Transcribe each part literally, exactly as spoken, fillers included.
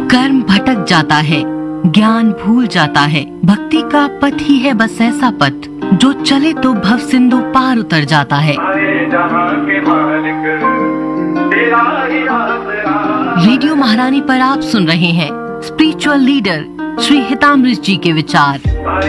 कर्म भटक जाता है, ज्ञान भूल जाता है। भक्ति का पथ ही है बस ऐसा पथ, जो चले तो भव सिंधु पार उतर जाता है। रेडियो महारानी पर आप सुन रहे हैं स्पिरिचुअल लीडर श्री हितामृत जी के विचार।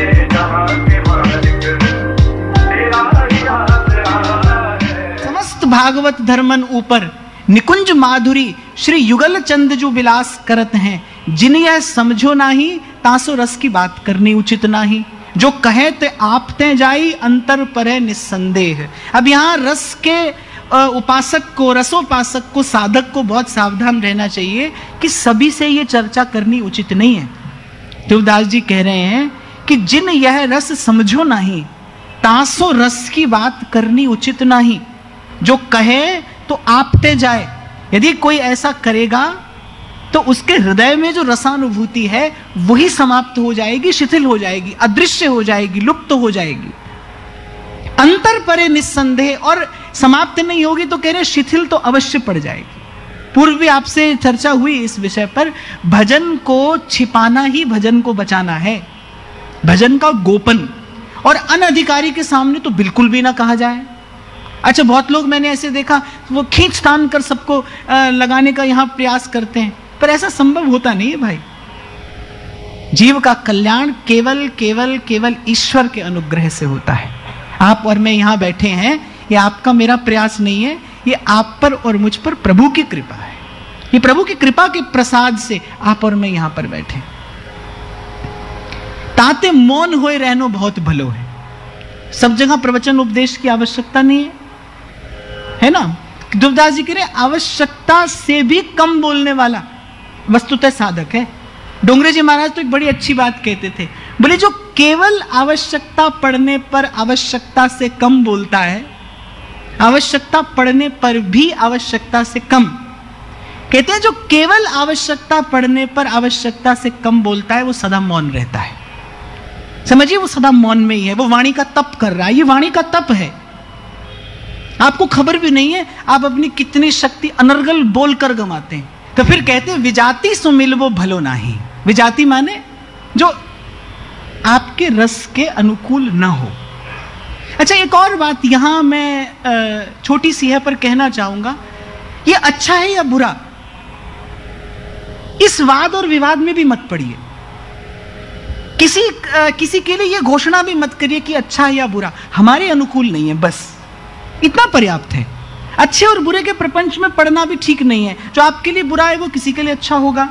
समस्त भागवत धर्मन ऊपर निकुंज माधुरी श्री युगल चंद जो विलास करत हैं, जिन यह समझो नाही तासो रस की बात करनी उचित नाही। जो कहे ते आप ते जाई अंतर परे निस्संदेह। अब यहाँ रस के उपासक को, रसोपासक को, साधक को बहुत सावधान रहना चाहिए कि सभी से ये चर्चा करनी उचित नहीं है। तुलसीदास जी कह रहे हैं कि जिन यह रस समझो नहीं तासो रस की बात करनी उचित नहीं। जो कहे तो आपते जाए, यदि कोई ऐसा करेगा तो उसके हृदय में जो रसानुभूति है वही समाप्त हो जाएगी, शिथिल हो जाएगी, अदृश्य हो जाएगी, लुप्त हो जाएगी। अंतर परे निस्संदेह, और समाप्त नहीं होगी तो कह रहे शिथिल तो अवश्य पड़ जाएगी। पूर्व भी आपसे चर्चा हुई इस विषय पर। भजन को छिपाना ही भजन को बचाना है, भजन का गोपन। और अनधिकारी के सामने तो बिल्कुल भी ना कहा जाए। अच्छा, बहुत लोग मैंने ऐसे देखा वो खींच तान कर सबको लगाने का यहाँ प्रयास करते हैं, पर ऐसा संभव होता नहीं है भाई। जीव का कल्याण केवल केवल केवल ईश्वर के अनुग्रह से होता है। आप और मैं यहाँ बैठे हैं, ये आपका मेरा प्रयास नहीं है, ये आप पर और मुझ पर प्रभु की कृपा है। ये प्रभु की कृपा के प्रसाद से आप और मैं यहाँ पर बैठे। ताते मौन होए रहनो बहुत भलो है। सब जगह प्रवचन उपदेश की आवश्यकता नहीं है, है ना। तुलसीदास जी कह रहे आवश्यकता से भी कम बोलने वाला वस्तुतः साधक है। डोंगरे जी महाराज तो एक बड़ी अच्छी बात कहते थे, बोले जो केवल आवश्यकता पड़ने पर आवश्यकता से कम बोलता है, आवश्यकता पड़ने पर भी आवश्यकता से कम, कहते हैं जो केवल आवश्यकता पड़ने पर आवश्यकता से कम बोलता है वो सदा मौन रहता है। समझिए, वो सदा मौन में ही है, वो वाणी का तप कर रहा है। ये वाणी का तप है, आपको खबर भी नहीं है आप अपनी कितनी शक्ति अनर्गल बोलकर गंवाते हैं। तो फिर कहते हैं विजाति सुमिलवो भलो नाही। विजाति माने जो आपके रस के अनुकूल ना हो। अच्छा, एक और बात यहां मैं छोटी सी है पर कहना चाहूंगा, ये अच्छा है या बुरा, इस वाद और विवाद में भी मत पड़िए। किसी किसी के लिए यह घोषणा भी मत करिए कि अच्छा है या बुरा, हमारे अनुकूल नहीं है, बस इतना पर्याप्त है। अच्छे और बुरे के प्रपंच में पढ़ना भी ठीक नहीं है। जो आपके लिए बुरा है वो किसी के लिए अच्छा होगा,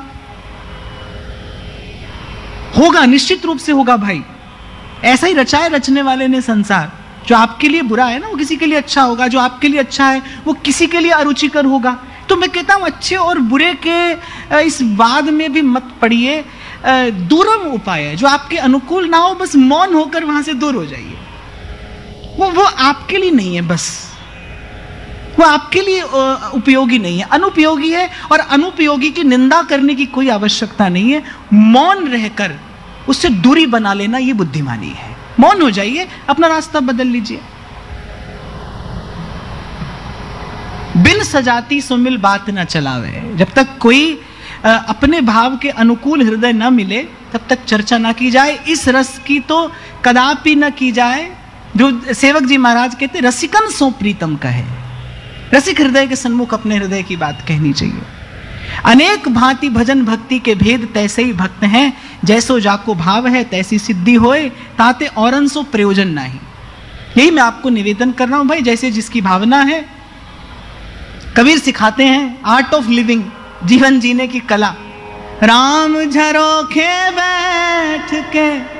होगा निश्चित रूप से होगा भाई। ऐसा ही रचाए रचने वाले ने संसार। जो आपके लिए बुरा है ना वो किसी के लिए अच्छा होगा, जो आपके लिए अच्छा है वो किसी के लिए अरुचिकर होगा। तो मैं कहता हूं अच्छे और बुरे के इस वाद में भी मत पड़िए। दूरम उपाय है, जो आपके अनुकूल ना हो बस मौन होकर वहां से दूर हो जाइए। वो वो आपके लिए नहीं है, बस वो आपके लिए उपयोगी नहीं है, अनुपयोगी है। और अनुपयोगी की निंदा करने की कोई आवश्यकता नहीं है। मौन रहकर उससे दूरी बना लेना ये बुद्धिमानी है। मौन हो जाइए, अपना रास्ता बदल लीजिए। बिन सजाती सुमिल बात न चलावे। जब तक कोई अपने भाव के अनुकूल हृदय न मिले तब तक चर्चा ना की जाए। इस रस की तो कदापि न की जाए। जो सेवक जी महाराज कहते रसिकन सो प्रीतम कहे। रसिक हृदय के सन्मुख अपने हृदय की बात कहनी चाहिए। अनेक भांति भजन भक्ति के भेद तैसे ही भक्त हैं, जैसो जाको भाव है तैसी सिद्धि होए, ताते औरन सो प्रयोजन नहीं। यही मैं आपको निवेदन कर रहा हूं भाई, जैसे जिसकी भावना है। कबीर सिखाते हैं आर्ट ऑफ लिविंग, जीवन जीने की कला। राम झरोखे बैठ के